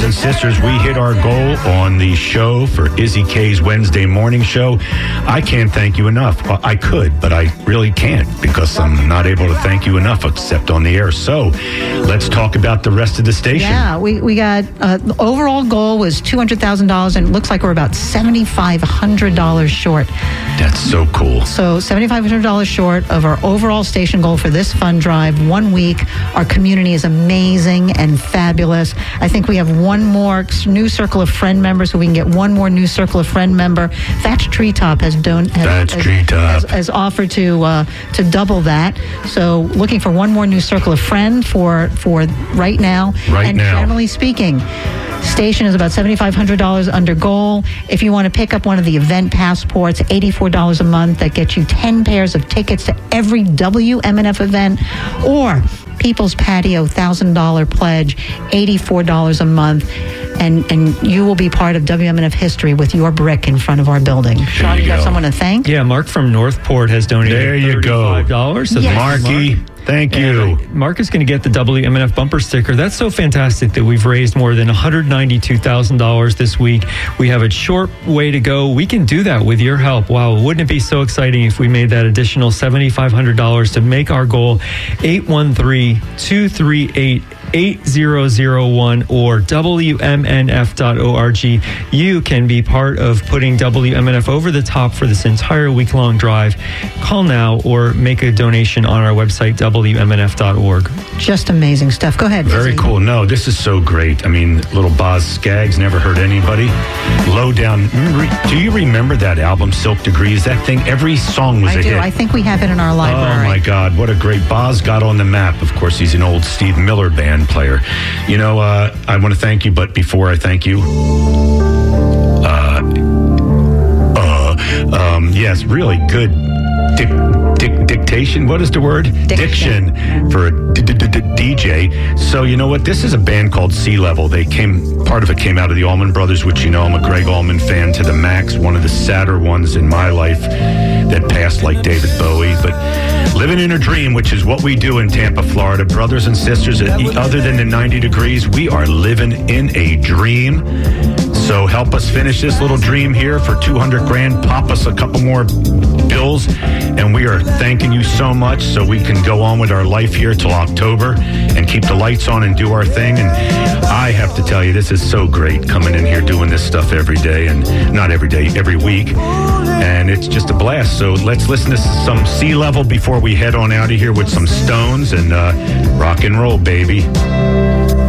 and sisters, we hit our goal on the show for Izzy K's Wednesday morning show. I can't thank you enough. Well, I could, but I really can't because I'm not able to thank you enough except on the air. So let's talk about the rest of the station. Yeah, we got the overall goal was $200,000, and it looks like we're about $7,500 short. That's so cool. So $7,500 short of our overall station goal for this fund drive. 1 week. Our community is amazing and fabulous. I think we have one more new circle of friend members, so we can get one more new circle of friend member. Thatch Treetop has offered to double that. So looking for one more new circle of friend for right now. Generally speaking, station is about $7,500 under goal. If you want to pick up one of the event passports, $84 a month. That gets you 10 pairs of tickets to every WMNF event, or People's Patio $1,000 pledge, $84 a month. And you will be part of WMNF history with your brick in front of our building. Sean, you got someone to thank? Yeah, Mark from Northport has donated $35. So yes. Marky, thank you. Mark is going to get the WMNF bumper sticker. That's so fantastic that we've raised more than $192,000 this week. We have a short way to go. We can do that with your help. Wow, wouldn't it be so exciting if we made that additional $7,500 to make our goal? 813-238-8001 or WMNF.org. You can be part of putting WMNF over the top for this entire week-long drive. Call now or make a donation on our website, WMNF.org. Just amazing stuff. Go ahead. Very cool. No, this is so great. I mean, little Boz Skaggs never hurt anybody. Low Down. Do you remember that album, Silk Degrees? That thing, every song was a hit. I think we have it in our library. Oh, my God. What a great... Boz got on the map. Of course, he's an old Steve Miller band player. You know, I want to thank you, but before I thank you, yes, really good dictation. What is the word? Diction for a DJ. So you know what? This is a band called Sea Level. Part of it came out of the Allman Brothers, which you know I'm a Greg Allman fan to the max. One of the sadder ones in my life that passed, like David Bowie. But living in a dream, which is what we do in Tampa, Florida, brothers and sisters. Other than the 90 degrees, we are living in a dream. So help us finish this little dream here for $200,000. Pop us a couple more bills, and we are thanking you so much so we can go on with our life here till October and keep the lights on and do our thing. And I have to tell you, this is so great coming in here doing this stuff every day, and not every day, every week. And it's just a blast. So let's listen to some Sea Level before we head on out of here with some Stones and rock and roll, baby.